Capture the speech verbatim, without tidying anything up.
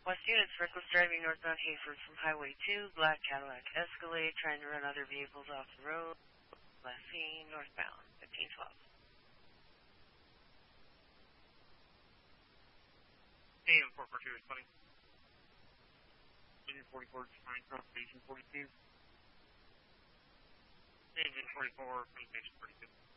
West units, reckless driving northbound Hayford from Highway two, black Cadillac Escalade, trying to run other vehicles off the road. Last seen northbound, fifteen twelve. A M four four two is twenty. Engine forty-four, trying cross station forty-two. Engine forty-four, from station forty-two.